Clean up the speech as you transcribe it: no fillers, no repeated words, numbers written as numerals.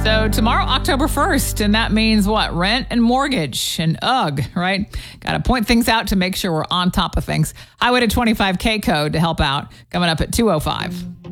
So tomorrow, October 1st, and that means what? Rent and mortgage and UGG, right? Got to point things out to make sure we're on top of things. Highway to 25K code to help out coming up at 2:05.